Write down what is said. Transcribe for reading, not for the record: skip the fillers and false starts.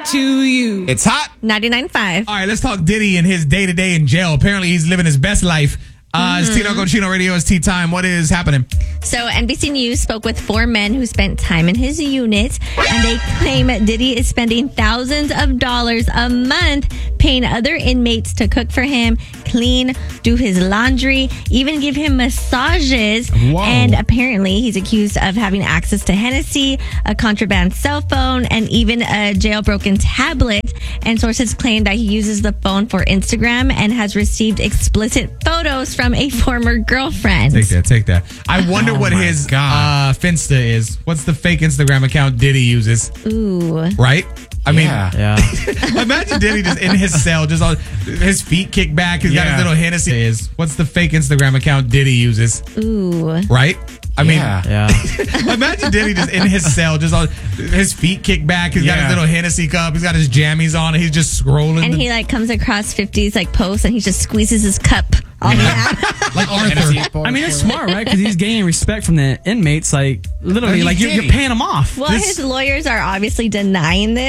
to you. It's hot. 99.5. All right, let's talk Diddy and his day-to-day in jail. Apparently, he's living his best life. It's Tino Cochino Radio. It's tea time. What is happening? So NBC News spoke with 4 men who spent time in his unit, and they claim Diddy is spending thousands of dollars a month paying other inmates to cook for him, clean, do his laundry, even give him massages. Whoa. And apparently he's accused of having access to Hennessy, a contraband cell phone, and even a jailbroken tablet. And sources claim that he uses the phone for Instagram and has received explicit photos from a former girlfriend. Take that. I wonder what his Finsta is. What's the fake Instagram account Diddy uses? Ooh. Right? I mean, Yeah. imagine Diddy just in his cell, just all his feet kicked back. He's got his little Hennessy. What's the fake Instagram account Diddy uses? Ooh. Right? I mean, Yeah. imagine Diddy just in his cell, just all his feet kicked back. He's got his little Hennessy cup. He's got his jammies on, and he's just scrolling. And he comes across 50s posts, and he just squeezes his cup all that. like Arthur. I mean, it's smart, right? Because he's gaining respect from the inmates. Like, literally, But he's you're Diddy. paying him off. Well, his lawyers are obviously denying this.